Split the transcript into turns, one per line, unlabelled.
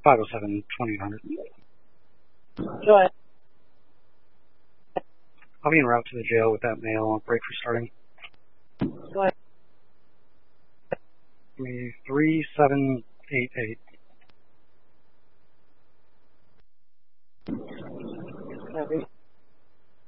507 2800.
Go ahead.
I'll be en route to the jail with that mail on break for starting.
Go ahead.
3788.